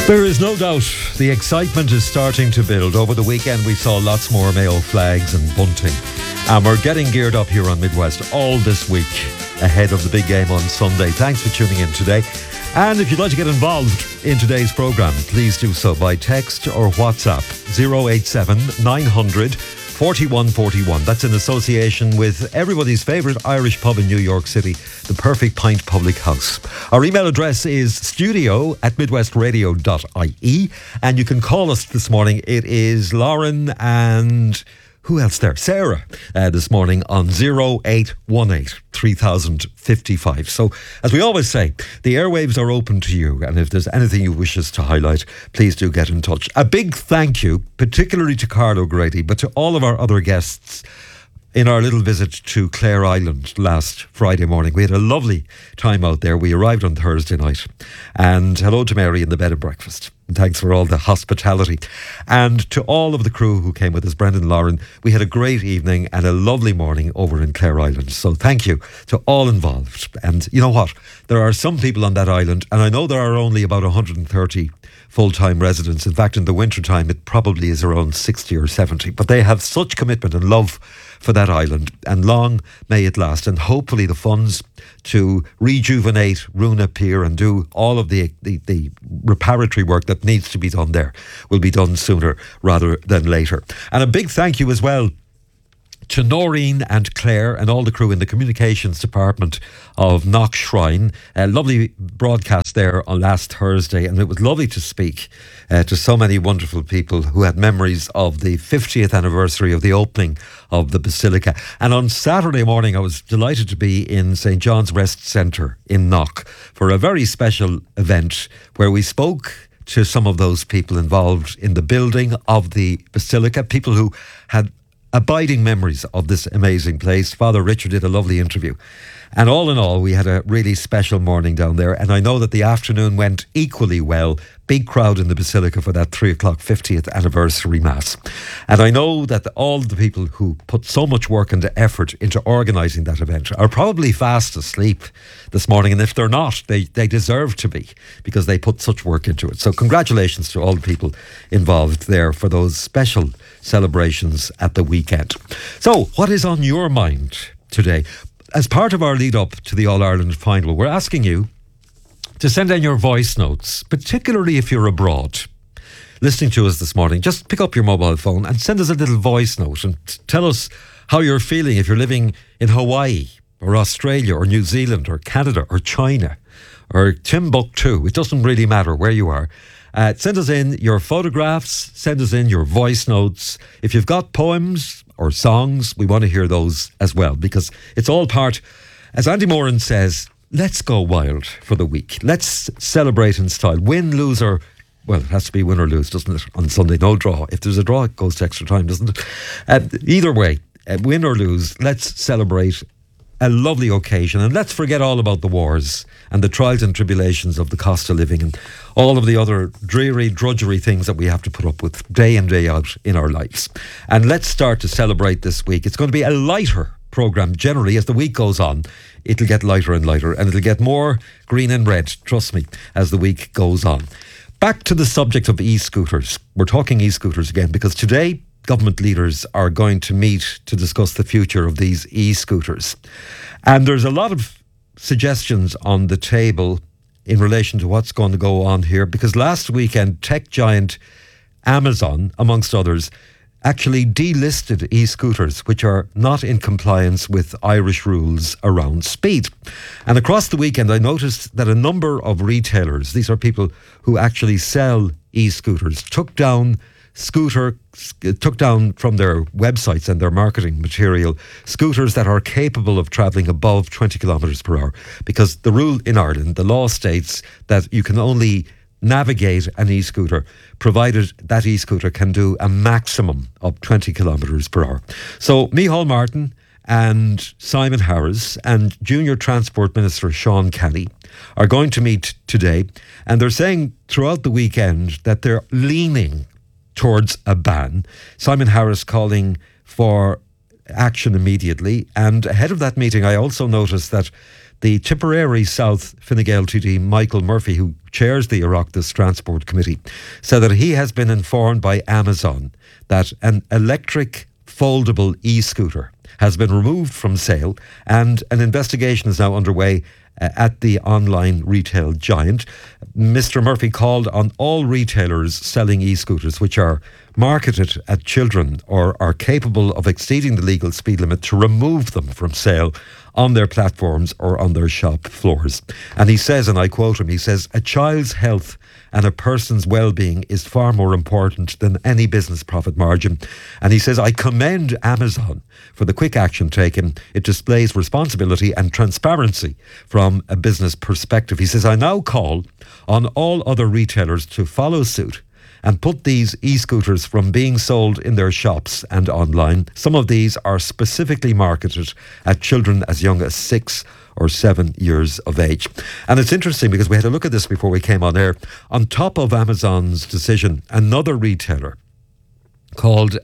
There is no doubt the excitement is starting to build. Over the weekend we saw lots more Mayo flags and bunting. And we're getting geared up here on Midwest all this week ahead of the big game on Sunday. Thanks for tuning in today. And if you'd like to get involved in today's programme, please do so by text or WhatsApp 087 900 4141. That's in association with everybody's favourite Irish pub in New York City, the Perfect Pint Public House. Our email address is studio@midwestradio.ie, and you can call us this morning. It is Lauren and who else there? Sarah, this morning on 0818 3055. So, as we always say, the airwaves are open to you, and if there's anything you wish us to highlight, please do get in touch. A big thank you, particularly to Carl O'Grady, but to all of our other guests in our little visit to Clare Island last Friday morning. We had a lovely time out there. We arrived on Thursday night. And hello to Mary in the bed and breakfast. And thanks for all the hospitality. And to all of the crew who came with us, Brendan, Lauren, we had a great evening and a lovely morning over in Clare Island. So thank you to all involved. And you know what? There are some people on that island, and I know there are only about 130 full-time residents. In fact, in the wintertime, it probably is around 60 or 70. But they have such commitment and love for that island, and long may it last. And hopefully the funds to rejuvenate Runa Pier and do all of the reparatory work that needs to be done there will be done sooner rather than later. And a big thank you as well to Noreen and Claire and all the crew in the communications department of Knock Shrine. A lovely broadcast there on last Thursday, and it was lovely to speak to so many wonderful people who had memories of the 50th anniversary of the opening of the Basilica. And on Saturday morning I was delighted to be in St. John's Rest Centre in Knock for a very special event where we spoke to some of those people involved in the building of the Basilica, people who had abiding memories of this amazing place. Father Richard did a lovely interview. And all in all, we had a really special morning down there. And I know that the afternoon went equally well. Big crowd in the Basilica for that 3 o'clock 50th anniversary Mass. And I know that all the people who put so much work and effort into organising that event are probably fast asleep this morning. And if they're not, they deserve to be, because they put such work into it. So congratulations to all the people involved there for those special celebrations at the weekend. So what is on your mind today? As part of our lead up to the All-Ireland final, we're asking you to send in your voice notes, particularly if you're abroad listening to us this morning. Just pick up your mobile phone and send us a little voice note and tell us how you're feeling if you're living in Hawaii or Australia or New Zealand or Canada or China or Timbuktu. It doesn't really matter where you are. Send us in your photographs, send us in your voice notes. If you've got poems or songs, we want to hear those as well, because it's all part, as Andy Moran says, let's go wild for the week. Let's celebrate in style. Win, lose, or, well, it has to be win or lose, doesn't it? On Sunday, no draw. If there's a draw, it goes to extra time, doesn't it? Either way, win or lose, let's celebrate a lovely occasion, and let's forget all about the wars and the trials and tribulations of the cost of living and all of the other dreary drudgery things that we have to put up with day in, day out in our lives. And let's start to celebrate this week. It's going to be a lighter programme generally. As the week goes on, it'll get lighter and lighter, and it'll get more green and red, trust me, as the week goes on. Back to the subject of e-scooters. We're talking e-scooters again, because today government leaders are going to meet to discuss the future of these e-scooters. And there's a lot of suggestions on the table in relation to what's going to go on here, because last weekend tech giant Amazon, amongst others, actually delisted e-scooters which are not in compliance with Irish rules around speed. And across the weekend I noticed that a number of retailers, these are people who actually sell e-scooters, took down from their websites and their marketing material scooters that are capable of travelling above 20 kilometres per hour, because the rule in Ireland, the law states that you can only navigate an e-scooter provided that e-scooter can do a maximum of 20 kilometres per hour. So Micheál Martin and Simon Harris and Junior Transport Minister Sean Kenny are going to meet today, and they're saying throughout the weekend that they're leaning towards a ban. Simon Harris calling for action immediately. And ahead of that meeting, I also noticed that the Tipperary South Fine Gael TD Michael Murphy, who chairs the Oireachtas Transport Committee, said that he has been informed by Amazon that an electric foldable e-scooter has been removed from sale, and an investigation is now underway at the online retail giant. Mr. Murphy called on all retailers selling e-scooters which are marketed at children or are capable of exceeding the legal speed limit to remove them from sale on their platforms or on their shop floors. And he says, and I quote him, he says, "A child's health and a person's well-being is far more important than any business profit margin." And he says, "I commend Amazon for the quick action taken. It displays responsibility and transparency from a business perspective." He says, "I now call on all other retailers to follow suit and put these e-scooters from being sold in their shops and online. Some of these are specifically marketed at children as young as 6 or 7 years of age." And it's interesting because we had a look at this before we came on air. On top of Amazon's decision, another retailer called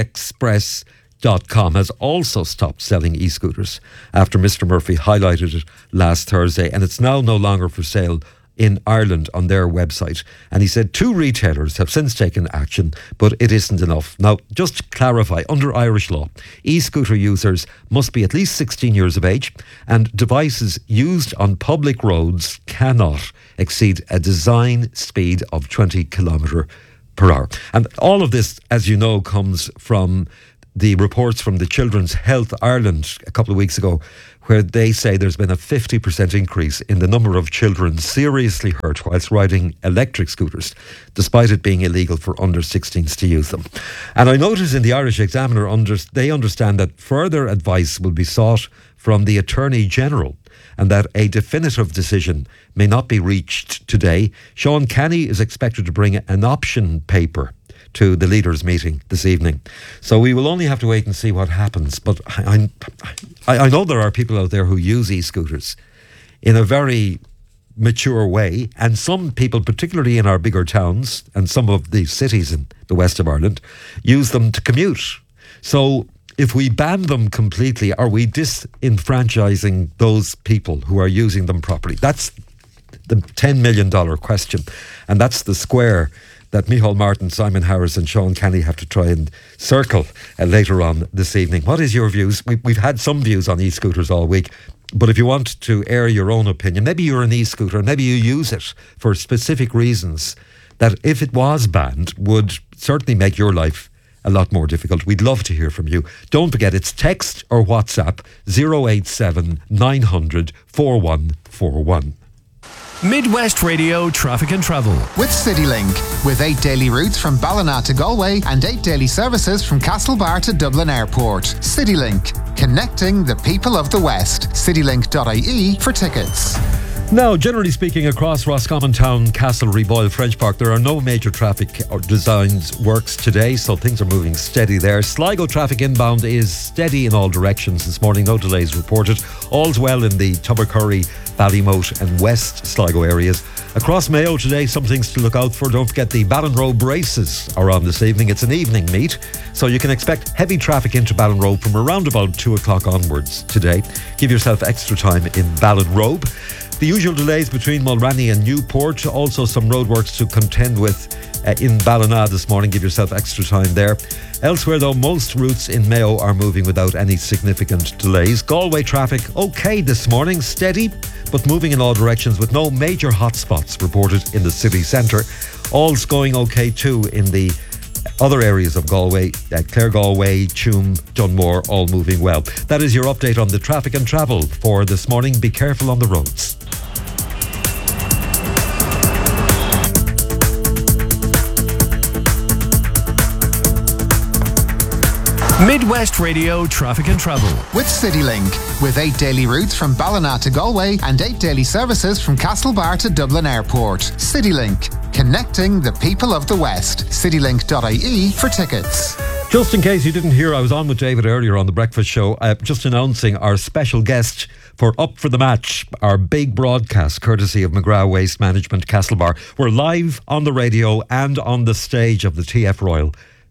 AliExpress.com has also stopped selling e-scooters after Mr. Murphy highlighted it last Thursday, and it's now no longer for sale in Ireland on their website. And he said 2 retailers have since taken action, but it isn't enough. Now, just to clarify, under Irish law, e-scooter users must be at least 16 years of age, and devices used on public roads cannot exceed a design speed of 20 kilometre per hour. And all of this, as you know, comes from the reports from the Children's Health Ireland a couple of weeks ago, where they say there's been a 50% increase in the number of children seriously hurt whilst riding electric scooters, despite it being illegal for under 16s to use them. And I notice in the Irish Examiner, they understand that further advice will be sought from the Attorney General and that a definitive decision may not be reached today. Sean Kenny is expected to bring an option paper to the leaders' meeting this evening. So we will only have to wait and see what happens. But I know there are people out there who use e-scooters in a very mature way, and some people, particularly in our bigger towns and some of the cities in the west of Ireland, use them to commute. So if we ban them completely, are we disenfranchising those people who are using them properly? That's the $10 million question, and that's the square that Micheál Martin, Simon Harris and Sean Kenny have to try and circle later on this evening. What is your views? We've had some views on e-scooters all week, but if you want to air your own opinion, maybe you're an e-scooter, maybe you use it for specific reasons that if it was banned would certainly make your life a lot more difficult. We'd love to hear from you. Don't forget, it's text or WhatsApp 087 900 4141. Midwest Radio Traffic and Travel with CityLink, with 8 daily routes from Ballina to Galway and 8 daily services from Castlebar to Dublin Airport. CityLink, connecting the people of the West. Citylink.ie for tickets. Now, generally speaking, across Roscommon Town, Castlereagh, Boyle, French Park, there are no major traffic or designs works today, so things are moving steady there. Sligo traffic inbound is steady in all directions this morning, no delays reported. All's well in the Tubbercurry, Ballymote and West Sligo areas. Across Mayo today, some things to look out for. Don't forget the Ballinrobe races are on this evening. It's an evening meet, so you can expect heavy traffic into Ballinrobe from around about 2 o'clock onwards today. Give yourself extra time in Ballinrobe. The usual delays between Mulranny and Newport. Also some roadworks to contend with in Ballina this morning. Give yourself extra time there. Elsewhere though, most routes in Mayo are moving without any significant delays. Galway traffic okay this morning, steady, but moving in all directions with no major hotspots reported in the city centre. All's going okay too in the other areas of Galway, Clare Galway, Tuam, Dunmore, all moving well. That is your update on the traffic and travel for this morning. Be careful on the roads. Midwest Radio Traffic and Travel with CityLink, with 8 daily routes from Ballina to Galway and 8 daily services from Castlebar to Dublin Airport. CityLink, connecting the people of the West. Citylink.ie for tickets. Just in case you didn't hear, I was on with David earlier on the breakfast show, just announcing our special guest for Up for the Match, our big broadcast courtesy of McGrath Waste Management, Castlebar. We're live on the radio and on the stage of the TF Royal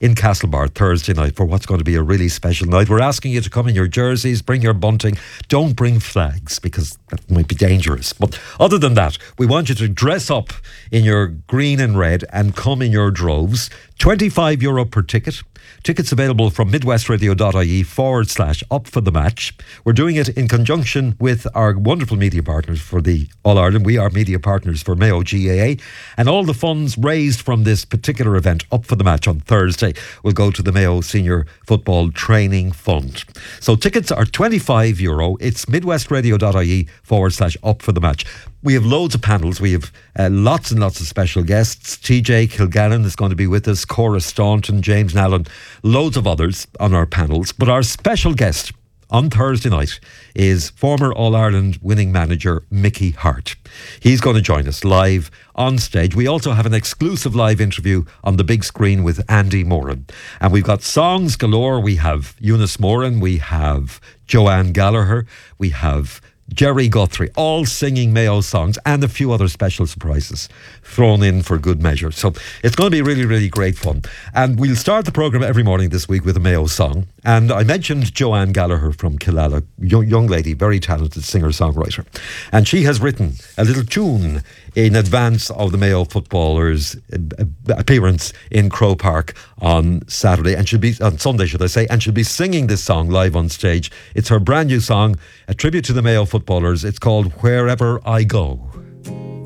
in Castlebar Thursday night for what's going to be a really special night. We're asking you to come in your jerseys, bring your bunting. Don't bring flags because that might be dangerous. But other than that, we want you to dress up in your green and red and come in your droves. €25 per ticket. Tickets available from midwestradio.ie/up for the match. We're doing it in conjunction with our wonderful media partners for the All-Ireland. We are media partners for Mayo GAA. And all the funds raised from this particular event, Up for the Match on Thursday, will go to the Mayo Senior Football Training Fund. So tickets are €25. It's midwestradio.ie/up for the match. We have loads of panels. We have lots and lots of special guests. TJ Kilgannon is going to be with us, Cora Staunton, James Nallen, loads of others on our panels. But our special guest on Thursday night is former All-Ireland winning manager Mickey Harte. He's going to join us live on stage. We also have an exclusive live interview on the big screen with Andy Moran. And we've got songs galore. We have Eunice Moran, we have Joanne Gallagher, we have Jerry Guthrie, all singing Mayo songs and a few other special surprises thrown in for good measure. So it's going to be really, really great fun. And we'll start the programme every morning this week with a Mayo song. And I mentioned Joanne Gallagher from Killala, young lady, very talented singer-songwriter. And she has written a little tune in advance of the Mayo footballers' appearance in Croke Park on Saturday, and she'll be on Sunday, should I say, and she'll be singing this song live on stage. It's her brand new song, a tribute to the Mayo footballers. It's called Wherever I Go.